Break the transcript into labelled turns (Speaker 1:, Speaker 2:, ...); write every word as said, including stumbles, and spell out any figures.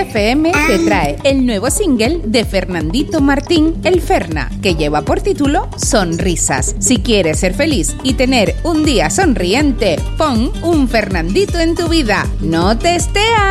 Speaker 1: F M te trae el nuevo single de Fernandito Martín, El Ferna, que lleva por título Sonrisas. Si quieres ser feliz y tener un día sonriente, pon un Fernandito en tu vida. ¡No te estés!